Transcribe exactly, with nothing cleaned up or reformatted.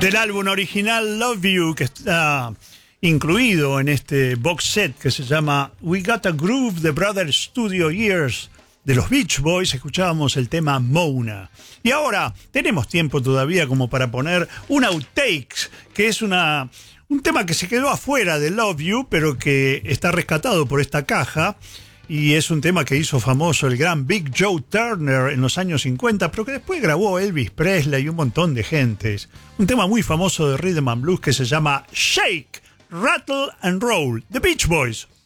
Del álbum original Love You, que está incluido en este box set que se llama We Got a Groove, The Brothers Studio Years, de los Beach Boys. Escuchábamos el tema Mona. Y ahora tenemos tiempo todavía como para poner un outtakes, que es una, un tema que se quedó afuera de Love You, pero que está rescatado por esta caja. Y es un tema que hizo famoso el gran Big Joe Turner en los años cincuenta, pero que después grabó Elvis Presley y un montón de gentes. Un tema muy famoso de Rhythm and Blues que se llama Shake, Rattle and Roll, The Beach Boys.